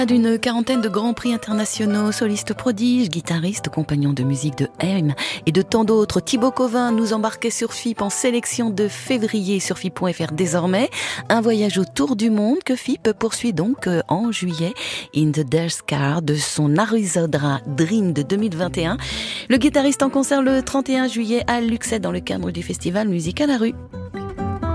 D'une quarantaine de grands prix internationaux, soliste prodige, guitariste, compagnon de musique de Haim et de tant d'autres, Thibaut Covin nous embarquait sur FIP en sélection de février sur FIP.fr désormais. Un voyage autour du monde que FIP poursuit donc en juillet, In the Death Car de son Arizodra Dream de 2021. Le guitariste en concert le 31 juillet à Luxet dans le cadre du festival Musique à la rue.